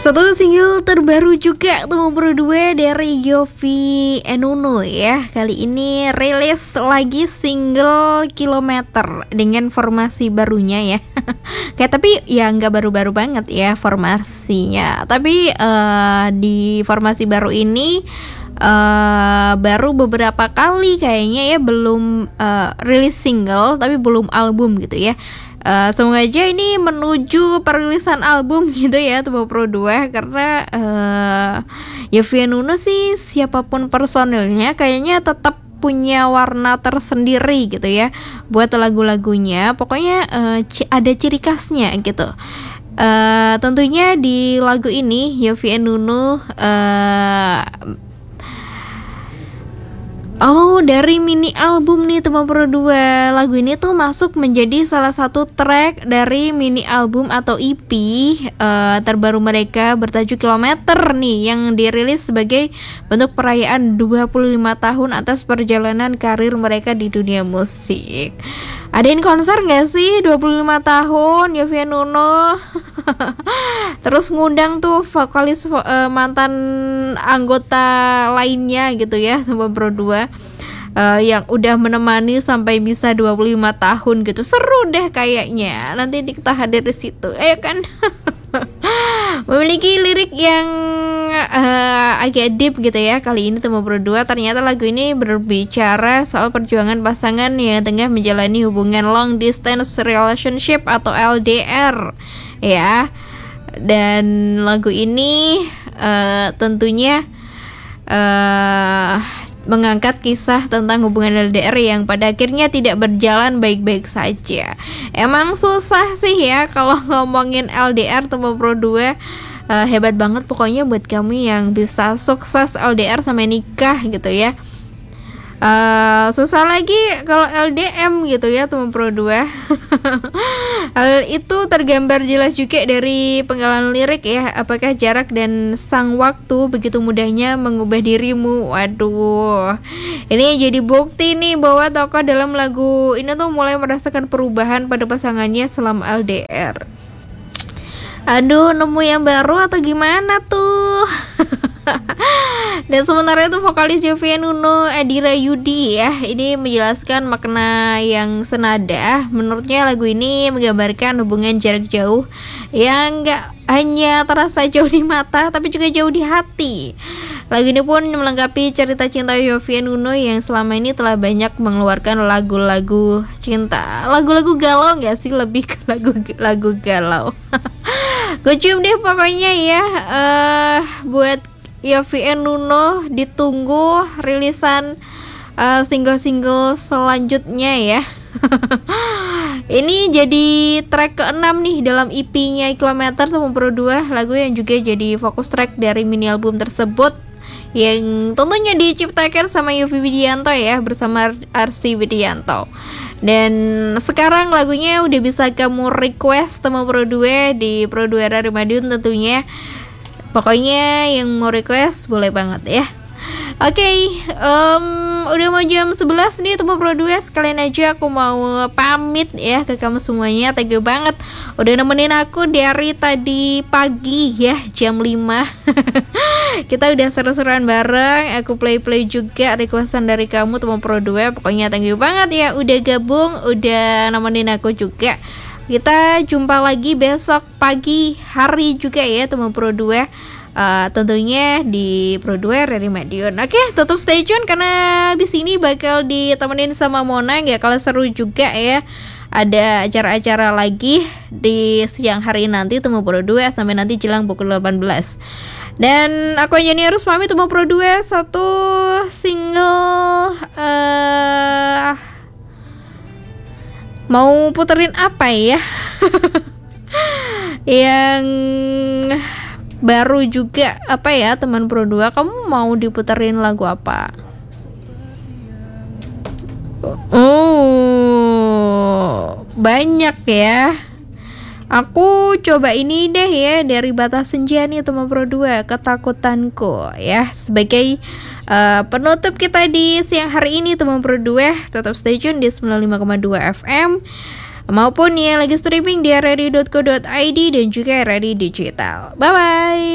Satu single terbaru juga tuh berdua dari Yovie and Nuno ya. Kali ini rilis lagi single Kilometer dengan formasi barunya ya. Kayak tapi ya nggak baru-baru banget ya formasinya. Tapi di formasi baru ini baru beberapa kali kayaknya ya belum rilis single tapi belum album gitu ya. Semoga aja ini menuju perilisan album gitu ya Tubuh Pro 2. Karena Yovie and Nuno sih siapapun personilnya kayaknya tetap punya warna tersendiri gitu ya buat lagu-lagunya. Pokoknya ada ciri khasnya gitu. Tentunya di lagu ini Yovie and Nuno dari mini album nih teman Pro 2. Lagu ini tuh masuk menjadi salah satu track dari mini album atau EP terbaru mereka bertajuk Kilometer nih, yang dirilis sebagai bentuk perayaan 25 tahun atas perjalanan karir mereka di dunia musik. Adain konser gak sih 25 tahun Yovie and Nuno? Terus ngundang tuh vokalis mantan anggota lainnya gitu ya Teman Pro 2 yang udah menemani sampai bisa 25 tahun gitu. Seru deh kayaknya. Nanti kita hadir di situ. Ayo kan. Memiliki lirik yang agak deep gitu ya. Kali ini Teman Pro 2 ternyata lagu ini berbicara soal perjuangan pasangan yang tengah menjalani hubungan long distance relationship atau LDR ya. Dan lagu ini tentunya mengangkat kisah tentang hubungan LDR yang pada akhirnya tidak berjalan baik-baik saja. Emang susah sih ya kalau ngomongin LDR Teman Pro 2. Hebat banget pokoknya buat kami yang bisa sukses LDR sampai nikah gitu ya. Susah lagi kalau LDM gitu ya Teman Pro 2. Hal itu tergambar jelas juga dari penggalan lirik ya. Apakah jarak dan sang waktu begitu mudahnya mengubah dirimu? Waduh, ini jadi bukti nih bahwa tokoh dalam lagu ini tuh mulai merasakan perubahan pada pasangannya selama LDR. Aduh, nemu yang baru atau gimana tuh? Dan sementara itu vokalis Yovie and Nuno Adira Yudi ya, ini menjelaskan makna yang senada. Menurutnya lagu ini menggambarkan hubungan jarak jauh yang gak hanya terasa jauh di mata tapi juga jauh di hati. Lagu ini pun melengkapi cerita cinta Yovie and Nuno yang selama ini telah banyak mengeluarkan lagu-lagu cinta. Lagu-lagu galau gak sih? Lebih ke lagu galau. Gue cium deh pokoknya ya. Buat Yovie and Nuno ditunggu rilisan single-single selanjutnya ya. Ini jadi track ke-6 nih dalam EP-nya Kilometer Teman Pro 2. Lagu yang juga jadi fokus track dari mini album tersebut, yang tentunya diciptakan sama Yovie Widianto ya bersama Arsy Widianto. Dan sekarang lagunya udah bisa kamu request Teman Pro 2 di Pro 2 Radio Madiun tentunya. Pokoknya yang mau request boleh banget ya. Oke, udah mau jam 11 nih Teman Pro 2. Sekalian aja aku mau pamit ya ke kamu semuanya. Thank you banget udah nemenin aku dari tadi pagi ya, jam 5. Kita udah seru-seruan bareng. Aku play juga requestan dari kamu Teman Pro 2. Pokoknya thank you banget ya udah gabung, udah nemenin aku juga. Kita jumpa lagi besok pagi hari juga ya Teman Pro 2. Tentunya di Pro 2 Radio Madiun. Oke, tetap stay tune karena abis ini bakal ditemenin sama Mona. Gak kalah seru juga ya. Ada acara-acara lagi di siang hari nanti Teman Pro 2 sampai nanti jelang pukul 18. Dan aku Anjani harus pamit Teman Pro 2. Satu single mau puterin apa ya? Yang baru juga apa ya Teman Pro 2? Kamu mau diputerin lagu apa? Banyak ya. Aku coba ini deh ya dari Batas Senja nih Teman Pro 2, Ketakutanku ya, sebagai penutup kita di siang hari ini Teman Pro 2. Tetap stay tune di 95,2 FM maupun yang lagi streaming di radio.co.id dan juga radio digital. Bye bye.